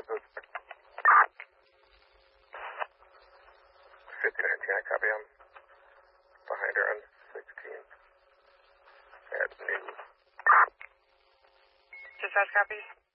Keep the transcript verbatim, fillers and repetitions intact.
get those. fifty nineteen, I copy him. Behind her on sixteen. At new. Dispatch copies.